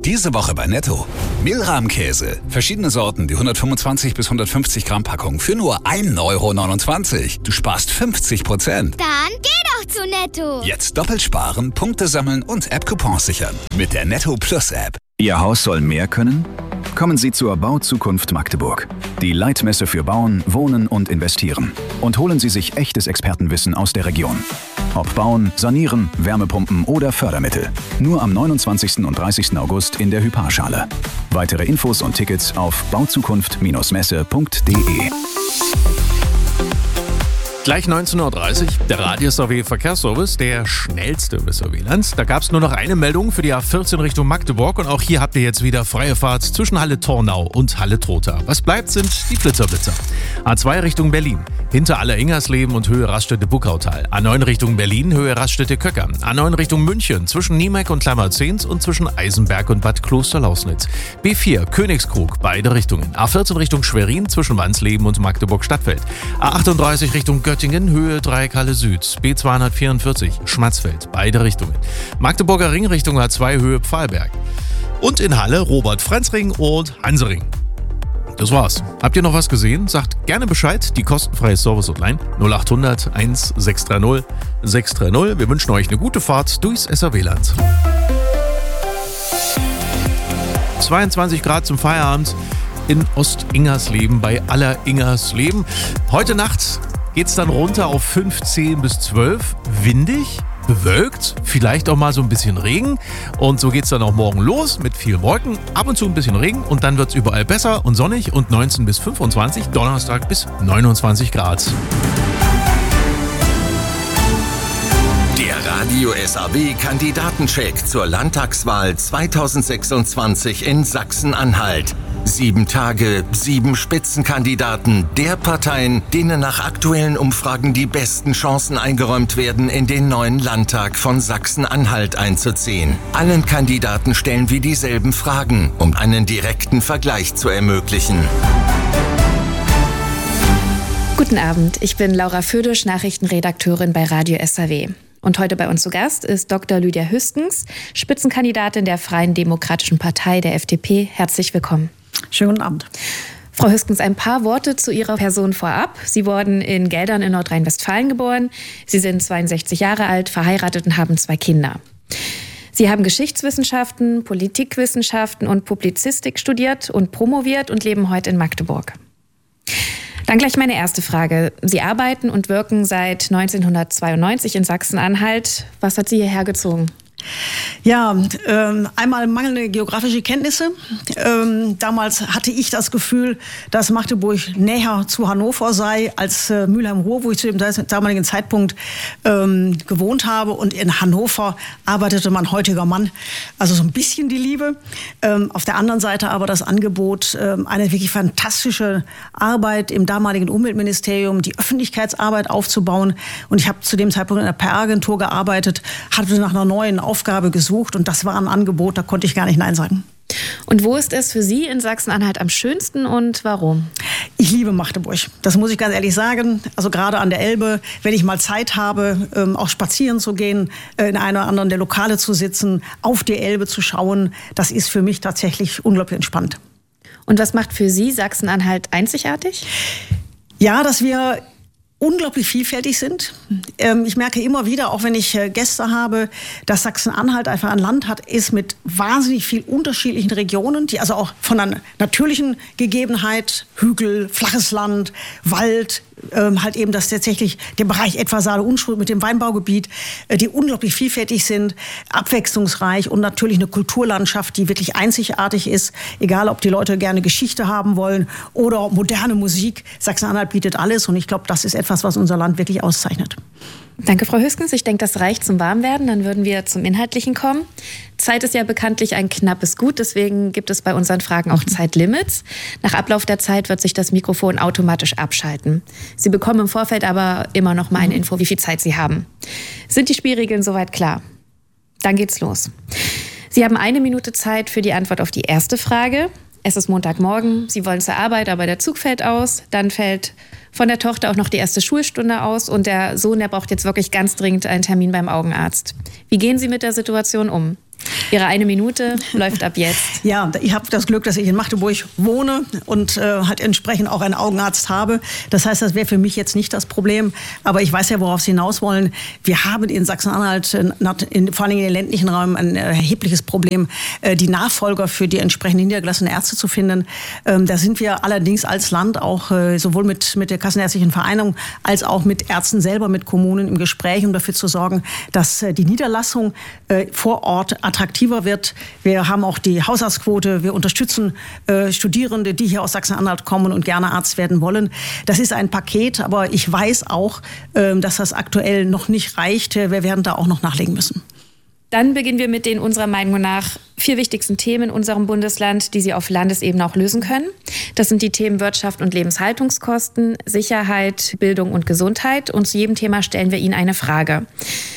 Diese Woche bei Netto. Mehlrahmkäse. Verschiedene Sorten, die 125 bis 150 Gramm Packung für nur 1,29 €. Du sparst 50%. Dann geh doch zu Netto. Jetzt doppelt sparen, Punkte sammeln und App-Coupons sichern. Mit der Netto Plus App. Ihr Haus soll mehr können? Kommen Sie zur Bauzukunft Magdeburg. Die Leitmesse für Bauen, Wohnen und Investieren. Und holen Sie sich echtes Expertenwissen aus der Region. Ob Bauen, Sanieren, Wärmepumpen oder Fördermittel. Nur am 29. und 30. August in der Hyparschale. Weitere Infos und Tickets auf bauzukunft-messe.de. Gleich 19.30 Uhr, der Radio SAW Verkehrsservice, der schnellste im SAW-Land. Da gab es nur noch eine Meldung für die A14 Richtung Magdeburg und auch hier habt ihr jetzt wieder freie Fahrt zwischen Halle-Tornau und Halle-Trotha. Was bleibt, sind die Blitzerblitzer. A2 Richtung Berlin, hinter Aller-Ingersleben und Höhe Raststätte Buckautal. A9 Richtung Berlin, Höhe Raststätte Köcker. A9 Richtung München, zwischen Niemeck und Klammerzehns und zwischen Eisenberg und Bad Klosterlausnitz. B4 Königskrug, beide Richtungen. A14 Richtung Schwerin, zwischen Wansleben und Magdeburg-Stadtfeld. A38 Richtung Göttingen, Höhe Dreieck-Halle Süd, B244, Schmatzfeld, beide Richtungen. Magdeburger Ring Richtung A2, Höhe Pfahlberg. Und in Halle Robert-Franz-Ring und Hansering. Das war's. Habt ihr noch was gesehen? Sagt gerne Bescheid. Die kostenfreie Service Hotline 0800 1630 630. Wir wünschen euch eine gute Fahrt durchs SAW-Land. 22 Grad zum Feierabend in Ost-Ingersleben bei Aller-Ingersleben. Heute Nacht geht's dann runter auf 15 bis 12. Windig, bewölkt, vielleicht auch mal so ein bisschen Regen. Und so geht's dann auch morgen los mit viel Wolken, ab und zu ein bisschen Regen und dann wird's überall besser und sonnig und 19 bis 25, Donnerstag bis 29 Grad. Der Radio SAW Kandidatencheck zur Landtagswahl 2026 in Sachsen-Anhalt. 7 Tage, 7 Spitzenkandidaten der Parteien, denen nach aktuellen Umfragen die besten Chancen eingeräumt werden, in den neuen Landtag von Sachsen-Anhalt einzuziehen. Allen Kandidaten stellen wir dieselben Fragen, um einen direkten Vergleich zu ermöglichen. Guten Abend, ich bin Laura Födisch, Nachrichtenredakteurin bei Radio SAW. Und heute bei uns zu Gast ist Dr. Lydia Hüskens, Spitzenkandidatin der Freien Demokratischen Partei, der FDP. Herzlich willkommen. Schönen guten Abend. Frau Hüskens, ein paar Worte zu Ihrer Person vorab. Sie wurden in Geldern in Nordrhein-Westfalen geboren. Sie sind 62 Jahre alt, verheiratet und haben 2 Kinder. Sie haben Geschichtswissenschaften, Politikwissenschaften und Publizistik studiert und promoviert und leben heute in Magdeburg. Dann gleich meine erste Frage. Sie arbeiten und wirken seit 1992 in Sachsen-Anhalt. Was hat Sie hierher gezogen? Ja, einmal mangelnde geografische Kenntnisse. Damals hatte ich das Gefühl, dass Magdeburg näher zu Hannover sei als Mülheim-Ruhr, wo ich zu dem damaligen Zeitpunkt gewohnt habe. Und in Hannover arbeitete mein heutiger Mann. Also so ein bisschen die Liebe. Auf der anderen Seite aber das Angebot, eine wirklich fantastische Arbeit im damaligen Umweltministerium, die Öffentlichkeitsarbeit aufzubauen. Und ich habe zu dem Zeitpunkt in einer PR-Agentur gearbeitet, hatte nach einer neuen Aufgabe gesucht und das war ein Angebot, da konnte ich gar nicht Nein sagen. Und wo ist es für Sie in Sachsen-Anhalt am schönsten und warum? Ich liebe Magdeburg, das muss ich ganz ehrlich sagen. Also gerade an der Elbe, wenn ich mal Zeit habe, auch spazieren zu gehen, in einer oder anderen der Lokale zu sitzen, auf die Elbe zu schauen, das ist für mich tatsächlich unglaublich entspannt. Und was macht für Sie Sachsen-Anhalt einzigartig? Ja, dass wir unglaublich vielfältig sind. Ich merke immer wieder, auch wenn ich Gäste habe, dass Sachsen-Anhalt einfach ein Land hat, ist mit wahnsinnig viel unterschiedlichen Regionen, die also auch von einer natürlichen Gegebenheit, Hügel, flaches Land, Wald, halt eben das tatsächlich der Bereich etwa Saale-Unstrut mit dem Weinbaugebiet, die unglaublich vielfältig sind, abwechslungsreich und natürlich eine Kulturlandschaft, die wirklich einzigartig ist, egal ob die Leute gerne Geschichte haben wollen oder moderne Musik. Sachsen-Anhalt bietet alles und ich glaube, das ist etwas, was unser Land wirklich auszeichnet. Danke, Frau Hüskens. Ich denke, das reicht zum Warmwerden. Dann würden wir zum Inhaltlichen kommen. Zeit ist ja bekanntlich ein knappes Gut, deswegen gibt es bei unseren Fragen auch Zeitlimits. Nach Ablauf der Zeit wird sich das Mikrofon automatisch abschalten. Sie bekommen im Vorfeld aber immer noch mal eine Info, wie viel Zeit Sie haben. Sind die Spielregeln soweit klar? Dann geht's los. Sie haben 1 Minute Zeit für die Antwort auf die erste Frage. Es ist Montagmorgen, Sie wollen zur Arbeit, aber der Zug fällt aus. Dann fällt von der Tochter auch noch die erste Schulstunde aus und der Sohn, der braucht jetzt wirklich ganz dringend einen Termin beim Augenarzt. Wie gehen Sie mit der Situation um? Ihre 1 Minute läuft ab jetzt. Ja, ich habe das Glück, dass ich in Magdeburg wohne und halt entsprechend auch einen Augenarzt habe. Das heißt, das wäre für mich jetzt nicht das Problem. Aber ich weiß ja, worauf Sie hinaus wollen. Wir haben in Sachsen-Anhalt, vor allem in den ländlichen Räumen, ein erhebliches Problem, die Nachfolger für die entsprechenden niedergelassenen Ärzte zu finden. Da sind wir allerdings als Land auch sowohl mit der Kassenärztlichen Vereinigung als auch mit Ärzten selber, mit Kommunen im Gespräch, um dafür zu sorgen, dass die Niederlassung vor Ort attraktiver wird. Wir haben auch die Hausarztquote. Wir unterstützen Studierende, die hier aus Sachsen-Anhalt kommen und gerne Arzt werden wollen. Das ist ein Paket, aber ich weiß auch, dass das aktuell noch nicht reicht. Wir werden da auch noch nachlegen müssen. Dann beginnen wir mit den unserer Meinung nach 4 wichtigsten Themen in unserem Bundesland, die Sie auf Landesebene auch lösen können. Das sind die Themen Wirtschaft und Lebenshaltungskosten, Sicherheit, Bildung und Gesundheit. Und zu jedem Thema stellen wir Ihnen eine Frage.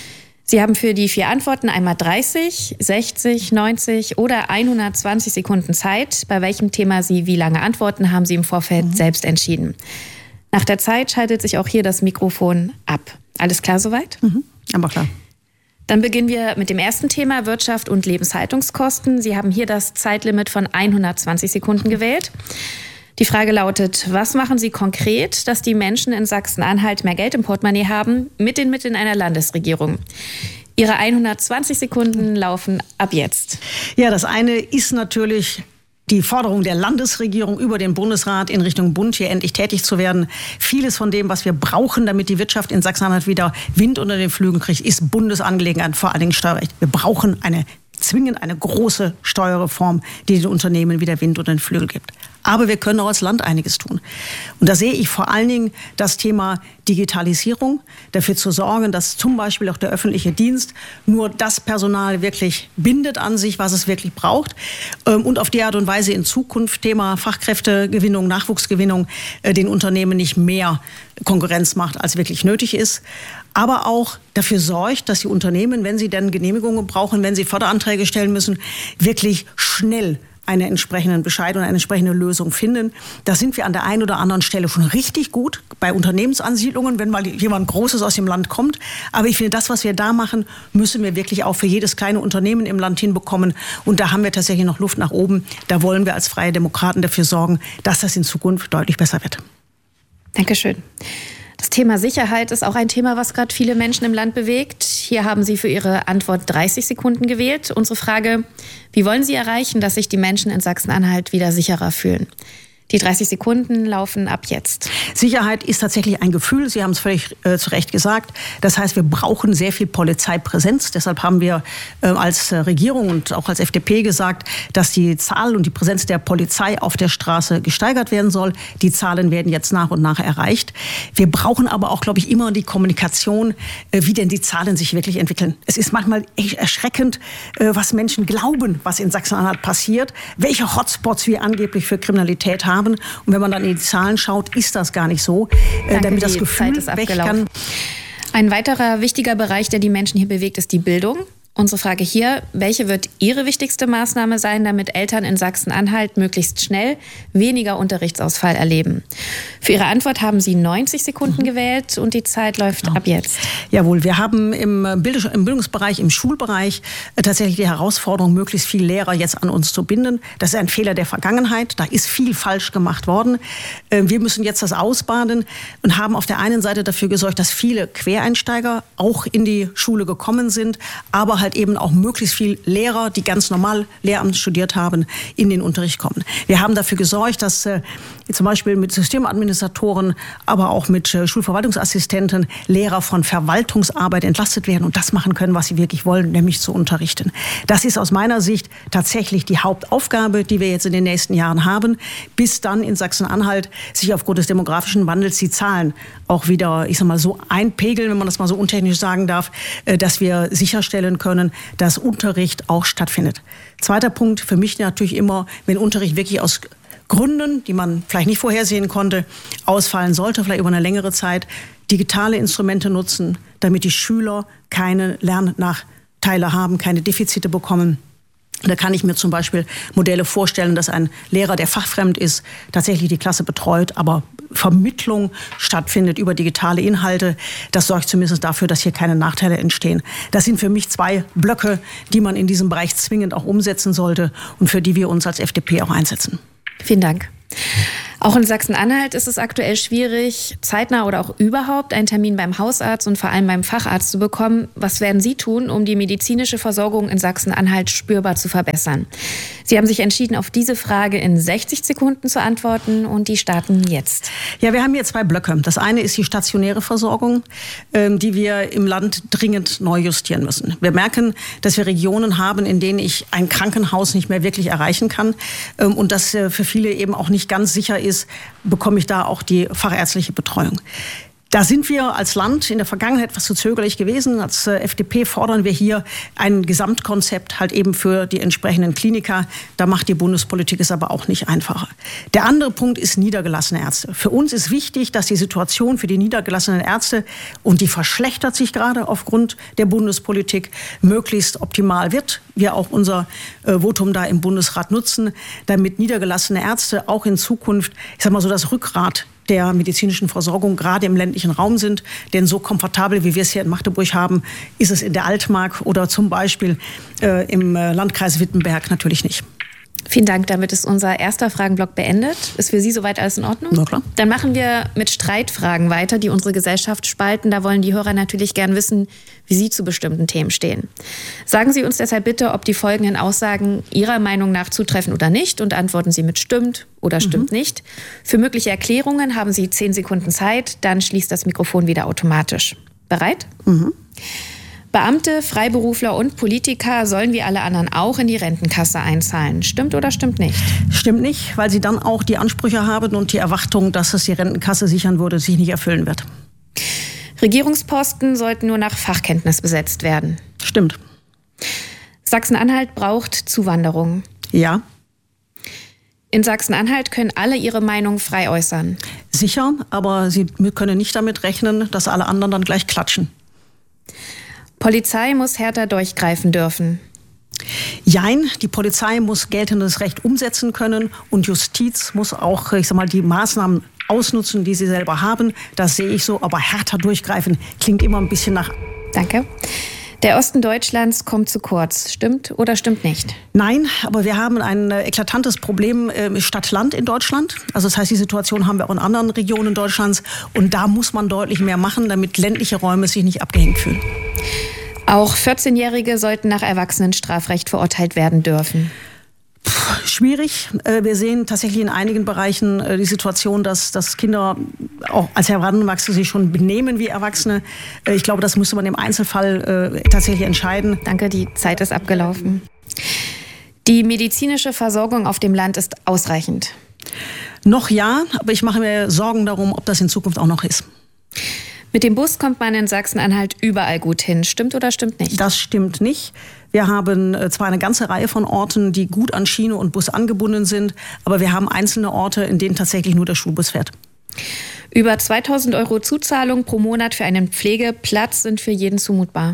Sie haben für die 4 Antworten einmal 30, 60, 90 oder 120 Sekunden Zeit. Bei welchem Thema Sie wie lange antworten, haben Sie im Vorfeld selbst entschieden. Nach der Zeit schaltet sich auch hier das Mikrofon ab. Alles klar soweit? Aber klar. Dann beginnen wir mit dem ersten Thema, Wirtschaft und Lebenshaltungskosten. Sie haben hier das Zeitlimit von 120 Sekunden gewählt. Die Frage lautet, was machen Sie konkret, dass die Menschen in Sachsen-Anhalt mehr Geld im Portemonnaie haben mit den Mitteln einer Landesregierung? Ihre 120 Sekunden laufen ab jetzt. Ja, das eine ist natürlich die Forderung der Landesregierung über den Bundesrat in Richtung Bund, hier endlich tätig zu werden. Vieles von dem, was wir brauchen, damit die Wirtschaft in Sachsen-Anhalt wieder Wind unter den Flügeln kriegt, ist Bundesangelegenheit, vor allen Dingen Steuerrecht. Wir brauchen zwingend eine große Steuerreform, die den Unternehmen wieder Wind unter den Flügeln gibt. Aber wir können auch als Land einiges tun. Und da sehe ich vor allen Dingen das Thema Digitalisierung, dafür zu sorgen, dass zum Beispiel auch der öffentliche Dienst nur das Personal wirklich bindet an sich, was es wirklich braucht. Und auf die Art und Weise in Zukunft Thema Fachkräftegewinnung, Nachwuchsgewinnung den Unternehmen nicht mehr Konkurrenz macht, als wirklich nötig ist. Aber auch dafür sorgt, dass die Unternehmen, wenn sie dann Genehmigungen brauchen, wenn sie Förderanträge stellen müssen, wirklich schnell einen entsprechenden Bescheid und eine entsprechende Lösung finden. Da sind wir an der einen oder anderen Stelle schon richtig gut bei Unternehmensansiedlungen, wenn mal jemand Großes aus dem Land kommt. Aber ich finde, das, was wir da machen, müssen wir wirklich auch für jedes kleine Unternehmen im Land hinbekommen. Und da haben wir tatsächlich noch Luft nach oben. Da wollen wir als Freie Demokraten dafür sorgen, dass das in Zukunft deutlich besser wird. Dankeschön. Das Thema Sicherheit ist auch ein Thema, was gerade viele Menschen im Land bewegt. Hier haben Sie für Ihre Antwort 30 Sekunden gewählt. Unsere Frage, wie wollen Sie erreichen, dass sich die Menschen in Sachsen-Anhalt wieder sicherer fühlen? Die 30 Sekunden laufen ab jetzt. Sicherheit ist tatsächlich ein Gefühl. Sie haben es völlig zu Recht gesagt. Das heißt, wir brauchen sehr viel Polizeipräsenz. Deshalb haben wir als Regierung und auch als FDP gesagt, dass die Zahl und die Präsenz der Polizei auf der Straße gesteigert werden soll. Die Zahlen werden jetzt nach und nach erreicht. Wir brauchen aber auch, glaube ich, immer die Kommunikation, wie denn die Zahlen sich wirklich entwickeln. Es ist manchmal echt erschreckend, was Menschen glauben, was in Sachsen-Anhalt passiert, welche Hotspots wir angeblich für Kriminalität haben. Und wenn man dann in die Zahlen schaut, ist das gar nicht so. Danke, damit das Gefühl weg kann. Ein weiterer wichtiger Bereich, der die Menschen hier bewegt, ist die Bildung. Unsere Frage hier, welche wird Ihre wichtigste Maßnahme sein, damit Eltern in Sachsen-Anhalt möglichst schnell weniger Unterrichtsausfall erleben? Für Ihre Antwort haben Sie 90 Sekunden gewählt und die Zeit läuft ab jetzt. Jawohl, wir haben im Bildungsbereich, im Schulbereich tatsächlich die Herausforderung, möglichst viele Lehrer jetzt an uns zu binden. Das ist ein Fehler der Vergangenheit, da ist viel falsch gemacht worden. Wir müssen jetzt das ausbaden und haben auf der einen Seite dafür gesorgt, dass viele Quereinsteiger auch in die Schule gekommen sind, aber halt eben auch möglichst viel Lehrer, die ganz normal Lehramt studiert haben, in den Unterricht kommen. Wir haben dafür gesorgt, dass zum Beispiel mit Systemadministratoren, aber auch mit Schulverwaltungsassistenten Lehrer von Verwaltungsarbeit entlastet werden und das machen können, was sie wirklich wollen, nämlich zu unterrichten. Das ist aus meiner Sicht tatsächlich die Hauptaufgabe, die wir jetzt in den nächsten Jahren haben, bis dann in Sachsen-Anhalt sich aufgrund des demografischen Wandels die Zahlen auch wieder, ich sag mal, so einpegeln, wenn man das mal so untechnisch sagen darf, dass wir sicherstellen können, dass Unterricht auch stattfindet. Zweiter Punkt für mich natürlich immer, wenn Unterricht wirklich aus Gründen, die man vielleicht nicht vorhersehen konnte, ausfallen sollte, vielleicht über eine längere Zeit, digitale Instrumente nutzen, damit die Schüler keine Lernnachteile haben, keine Defizite bekommen. Da kann ich mir zum Beispiel Modelle vorstellen, dass ein Lehrer, der fachfremd ist, tatsächlich die Klasse betreut, aber Vermittlung stattfindet über digitale Inhalte. Das sorgt zumindest dafür, dass hier keine Nachteile entstehen. Das sind für mich 2 Blöcke, die man in diesem Bereich zwingend auch umsetzen sollte und für die wir uns als FDP auch einsetzen. Vielen Dank. Auch in Sachsen-Anhalt ist es aktuell schwierig, zeitnah oder auch überhaupt einen Termin beim Hausarzt und vor allem beim Facharzt zu bekommen. Was werden Sie tun, um die medizinische Versorgung in Sachsen-Anhalt spürbar zu verbessern? Sie haben sich entschieden, auf diese Frage in 60 Sekunden zu antworten und die starten jetzt. Ja, wir haben hier 2 Blöcke. Das eine ist die stationäre Versorgung, die wir im Land dringend neu justieren müssen. Wir merken, dass wir Regionen haben, in denen ich ein Krankenhaus nicht mehr wirklich erreichen kann und dass für viele eben auch nicht ganz sicher ist, bekomme ich da auch die fachärztliche Betreuung. Da sind wir als Land in der Vergangenheit etwas zu zögerlich gewesen. Als FDP fordern wir hier ein Gesamtkonzept halt eben für die entsprechenden Kliniker. Da macht die Bundespolitik es aber auch nicht einfacher. Der andere Punkt ist niedergelassene Ärzte. Für uns ist wichtig, dass die Situation für die niedergelassenen Ärzte, und die verschlechtert sich gerade aufgrund der Bundespolitik, möglichst optimal wird. Wir auch unser Votum da im Bundesrat nutzen, damit niedergelassene Ärzte auch in Zukunft, ich sag mal so, das Rückgrat der medizinischen Versorgung gerade im ländlichen Raum sind. Denn so komfortabel, wie wir es hier in Magdeburg haben, ist es in der Altmark oder zum Beispiel im Landkreis Wittenberg natürlich nicht. Vielen Dank, damit ist unser erster Fragenblock beendet. Ist für Sie soweit alles in Ordnung? Na klar. Dann machen wir mit Streitfragen weiter, die unsere Gesellschaft spalten. Da wollen die Hörer natürlich gern wissen, wie Sie zu bestimmten Themen stehen. Sagen Sie uns deshalb bitte, ob die folgenden Aussagen Ihrer Meinung nach zutreffen oder nicht, und antworten Sie mit stimmt oder stimmt nicht. Für mögliche Erklärungen haben Sie 10 Sekunden Zeit, dann schließt das Mikrofon wieder automatisch. Bereit? Beamte, Freiberufler und Politiker sollen wie alle anderen auch in die Rentenkasse einzahlen. Stimmt oder stimmt nicht? Stimmt nicht, weil sie dann auch die Ansprüche haben und die Erwartung, dass es die Rentenkasse sichern würde, sich nicht erfüllen wird. Regierungsposten sollten nur nach Fachkenntnis besetzt werden. Stimmt. Sachsen-Anhalt braucht Zuwanderung. Ja. In Sachsen-Anhalt können alle ihre Meinung frei äußern. Sicher, aber Sie können nicht damit rechnen, dass alle anderen dann gleich klatschen. Polizei muss härter durchgreifen dürfen. Jein, die Polizei muss geltendes Recht umsetzen können und Justiz muss auch, ich sag mal, die Maßnahmen ausnutzen, die sie selber haben. Das sehe ich so, aber härter durchgreifen klingt immer ein bisschen nach... Danke. Der Osten Deutschlands kommt zu kurz. Stimmt oder stimmt nicht? Nein, aber wir haben ein eklatantes Problem Stadt-Land in Deutschland. Also das heißt, die Situation haben wir auch in anderen Regionen Deutschlands. Und da muss man deutlich mehr machen, damit ländliche Räume sich nicht abgehängt fühlen. Auch 14-Jährige sollten nach Erwachsenenstrafrecht verurteilt werden dürfen. Schwierig. Wir sehen tatsächlich in einigen Bereichen die Situation, dass Kinder auch als Heranwachsende sich schon benehmen wie Erwachsene. Ich glaube, das müsste man im Einzelfall tatsächlich entscheiden. Danke, die Zeit ist abgelaufen. Die medizinische Versorgung auf dem Land ist ausreichend. Noch ja, aber ich mache mir Sorgen darum, ob das in Zukunft auch noch ist. Mit dem Bus kommt man in Sachsen-Anhalt überall gut hin. Stimmt oder stimmt nicht? Das stimmt nicht. Wir haben zwar eine ganze Reihe von Orten, die gut an Schiene und Bus angebunden sind, aber wir haben einzelne Orte, in denen tatsächlich nur der Schulbus fährt. Über 2.000 € Zuzahlung pro Monat für einen Pflegeplatz sind für jeden zumutbar.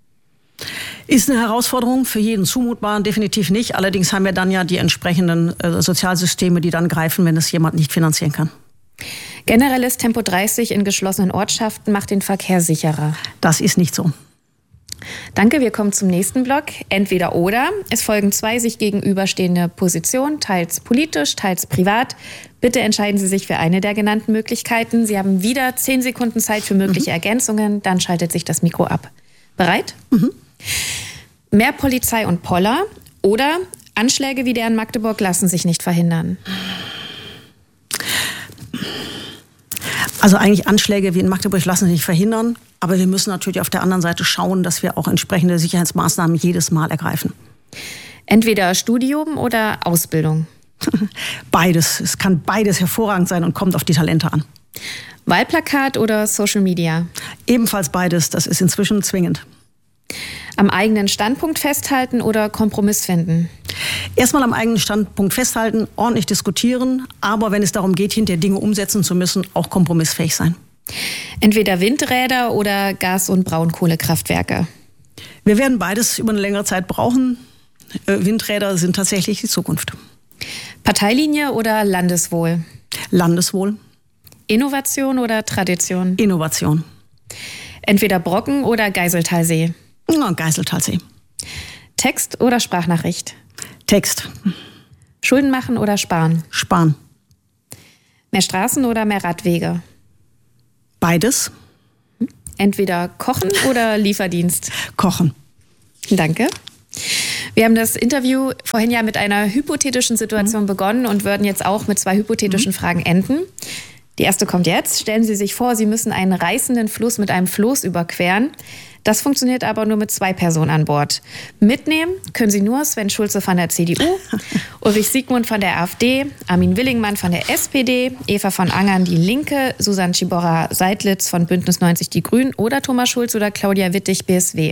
Ist eine Herausforderung, für jeden zumutbar, definitiv nicht. Allerdings haben wir dann ja die entsprechenden Sozialsysteme, die dann greifen, wenn es jemand nicht finanzieren kann. Generelles Tempo 30 in geschlossenen Ortschaften macht den Verkehr sicherer. Das ist nicht so. Danke, wir kommen zum nächsten Block. Entweder oder. Es folgen 2 sich gegenüberstehende Positionen, teils politisch, teils privat. Bitte entscheiden Sie sich für eine der genannten Möglichkeiten. Sie haben wieder 10 Sekunden Zeit für mögliche Ergänzungen. Dann schaltet sich das Mikro ab. Bereit? Mehr Polizei und Poller oder Anschläge wie der in Magdeburg lassen sich nicht verhindern. Also eigentlich Anschläge wie in Magdeburg lassen sich nicht verhindern. Aber wir müssen natürlich auf der anderen Seite schauen, dass wir auch entsprechende Sicherheitsmaßnahmen jedes Mal ergreifen. Entweder Studium oder Ausbildung. Beides. Es kann beides hervorragend sein und kommt auf die Talente an. Wahlplakat oder Social Media? Ebenfalls beides. Das ist inzwischen zwingend. Am eigenen Standpunkt festhalten oder Kompromiss finden? Erstmal am eigenen Standpunkt festhalten, ordentlich diskutieren, aber wenn es darum geht, hinterher Dinge umsetzen zu müssen, auch kompromissfähig sein. Entweder Windräder oder Gas- und Braunkohlekraftwerke? Wir werden beides über eine längere Zeit brauchen. Windräder sind tatsächlich die Zukunft. Parteilinie oder Landeswohl? Landeswohl. Innovation oder Tradition? Innovation. Entweder Brocken oder Geiseltalsee? Ja, Geiseltalsee. Text oder Sprachnachricht? Text. Schulden machen oder sparen? Sparen. Mehr Straßen oder mehr Radwege? Beides. Entweder kochen oder Lieferdienst? Kochen. Danke. Wir haben das Interview vorhin ja mit einer hypothetischen Situation begonnen und würden jetzt auch mit 2 hypothetischen Fragen enden. Die erste kommt jetzt. Stellen Sie sich vor, Sie müssen einen reißenden Fluss mit einem Floß überqueren. Das funktioniert aber nur mit 2 Personen an Bord. Mitnehmen können Sie nur Sven Schulze von der CDU, Ulrich Siegmund von der AfD, Armin Willingmann von der SPD, Eva von Angern die Linke, Susanne Tschibora-Seidlitz von Bündnis 90 Die Grünen oder Thomas Schulz oder Claudia Wittig BSW.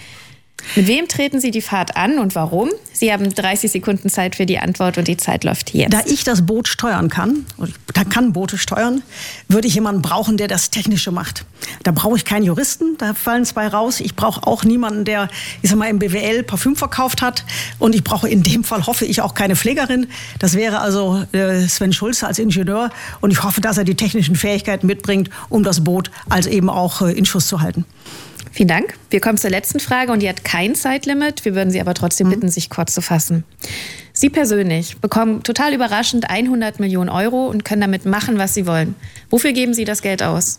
Mit wem treten Sie die Fahrt an und warum? Sie haben 30 Sekunden Zeit für die Antwort und die Zeit läuft jetzt. Da ich das Boot steuern kann, da kann Boote steuern, würde ich jemanden brauchen, der das Technische macht. Da brauche ich keinen Juristen, da fallen 2 raus. Ich brauche auch niemanden, der, ich sag mal, im BWL Parfüm verkauft hat. Und ich brauche in dem Fall, hoffe ich, auch keine Pflegerin. Das wäre also Sven Schulze als Ingenieur. Und ich hoffe, dass er die technischen Fähigkeiten mitbringt, um das Boot als eben auch in Schuss zu halten. Vielen Dank. Wir kommen zur letzten Frage und die hat kein Zeitlimit. Wir würden Sie aber trotzdem bitten, sich kurz zu fassen. Sie persönlich bekommen total überraschend 100 Millionen Euro und können damit machen, was Sie wollen. Wofür geben Sie das Geld aus?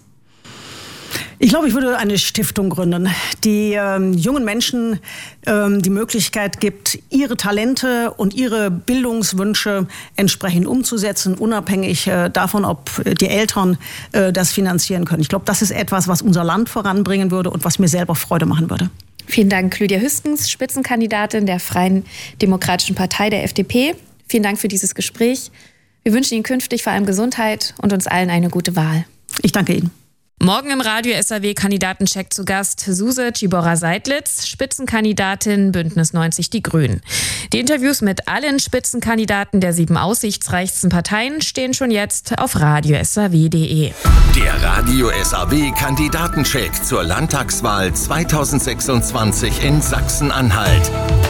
Ich glaube, ich würde eine Stiftung gründen, die jungen Menschen die Möglichkeit gibt, ihre Talente und ihre Bildungswünsche entsprechend umzusetzen, unabhängig davon, ob die Eltern das finanzieren können. Ich glaube, das ist etwas, was unser Land voranbringen würde und was mir selber Freude machen würde. Vielen Dank, Lydia Hüskens, Spitzenkandidatin der Freien Demokratischen Partei, der FDP. Vielen Dank für dieses Gespräch. Wir wünschen Ihnen künftig vor allem Gesundheit und uns allen eine gute Wahl. Ich danke Ihnen. Morgen im Radio SAW Kandidatencheck zu Gast Suse Tschibora-Seidlitz, Spitzenkandidatin Bündnis 90 Die Grünen. Die Interviews mit allen Spitzenkandidaten der 7 aussichtsreichsten Parteien stehen schon jetzt auf radiosaw.de. Der Radio SAW Kandidatencheck zur Landtagswahl 2026 in Sachsen-Anhalt.